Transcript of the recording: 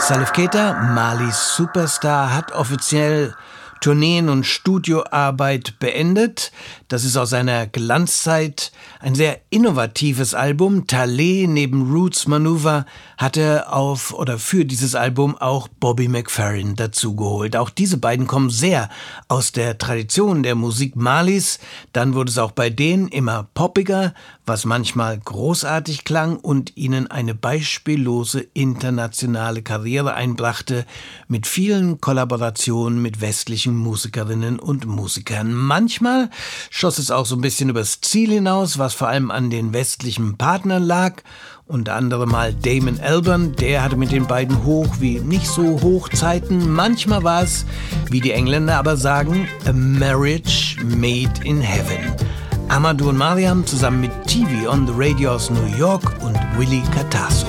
Salif Keita, Malis Superstar, hat offiziell Tourneen und Studioarbeit beendet. Das ist aus seiner Glanzzeit ein sehr innovatives Album. Thalee neben Roots Manuva hatte für dieses Album auch Bobby McFerrin dazugeholt. Auch diese beiden kommen sehr aus der Tradition der Musik Malis. Dann wurde es auch bei denen immer poppiger, was manchmal großartig klang und ihnen eine beispiellose internationale Karriere einbrachte, mit vielen Kollaborationen mit westlichen Musikerinnen und Musikern. Manchmal schoss es auch so ein bisschen übers Ziel hinaus, was vor allem an den westlichen Partnern lag. Unter anderem mal Damon Albarn, der hatte mit den beiden hoch wie nicht so hoch Zeiten. Manchmal war es, wie die Engländer aber sagen, a marriage made in heaven. Amadou und Mariam zusammen mit TV on the Radio aus New York und Willy Catasso.